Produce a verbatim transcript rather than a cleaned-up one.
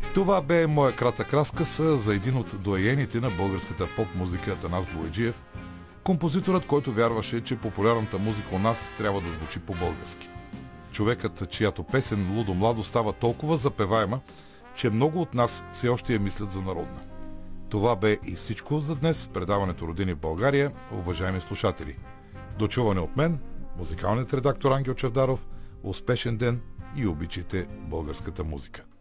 Това бе моя кратък разказ за един от доайените на българската поп-музика Атанас Бояджиев, композиторът, който вярваше, че популярната музика у нас трябва да звучи по-български. Човекът, чиято песен "Лудо младо" става толкова запеваема, че много от нас все още я мислят за народна. Това бе и всичко за днес в предаването "Родини в България", уважаеми слушатели. До чуване от мен, музикалният редактор Ангел Чавдаров. Успешен ден и обичайте българската музика!